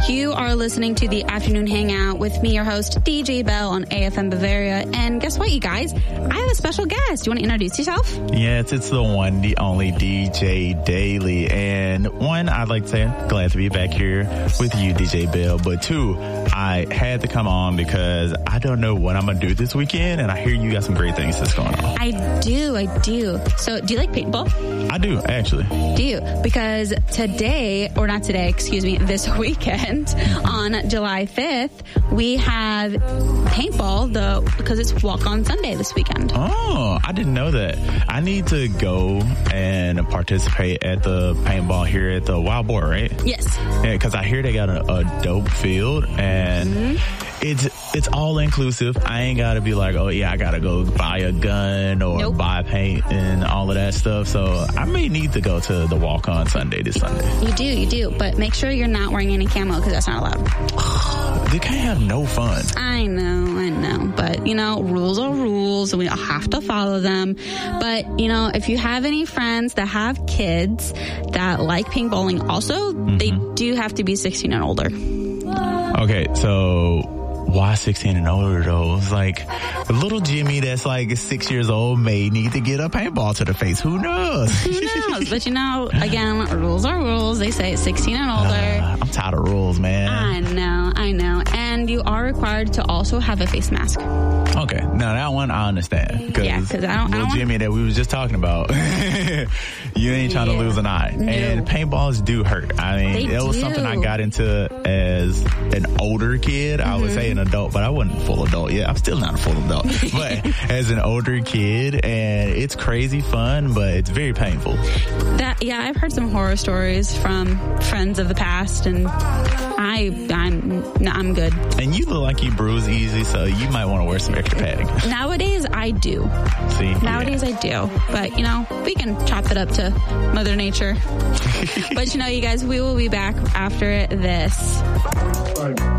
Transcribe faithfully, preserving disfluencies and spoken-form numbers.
You are listening to the Afternoon Hangout with me, your host, D J Bell on A F M Bavaria. And guess what, you guys? I have a special guest. Do you want to introduce yourself? Yes, it's the one, the only D J Daily. And one, I'd like to say, glad to be back here with you, D J Bell. But two, I had to come on because I don't know what I'm going to do this weekend. And I hear you got some great things that's going on. I do, I do. So do you like paintball? I do, actually. Do you? Because today, or not today, excuse me, this weekend, on July fifth, we have paintball, the because it's Walk On Sunday this weekend. Oh, I didn't know that. I need to go and participate at the paintball here at the Wild Boar, right? Yes. Yeah, because I hear they got a, a dope field, and mm-hmm. it's it's all inclusive. I ain't got to be like, oh yeah, I got to go buy a gun or nope. buy paint and all of that stuff. So I may need to go to the Walk On Sunday this Sunday. You do, you do. But make sure you're not wearing any camo because that's not allowed. They can't have no fun. I know, I know. But, you know, rules are rules and we have to follow them. But, you know, if you have any friends that have kids that like paintballing also, mm-hmm. they do have to be sixteen and older. Okay, so why sixteen and older though? It's like little Jimmy that's like six years old may need to get a paintball to the face. Who knows? Who knows? But you know, again, rules are rules. They say sixteen and older. Uh, I'm tired of rules, man. I know, I know. And you are required to also have a face mask. Okay, now that one I understand. Cause yeah, because I don't. Little I don't Jimmy that we was just talking about, you ain't trying yeah. to lose an eye. No. And paintballs do hurt. I mean, they it was do. something I got into as an older kid. Mm-hmm. I would say an adult, but I wasn't a full adult yet. I'm still not a full adult. But as an older kid, and it's crazy fun, but it's very painful. That yeah, I've heard some horror stories from friends of the past, and I I'm I'm good. And you look like you bruise easy, so you might want to wear some extra padding. Nowadays, I do. See, nowadays yeah. I do, but you know, we can chop it up to Mother Nature. But you know, you guys, we will be back after this.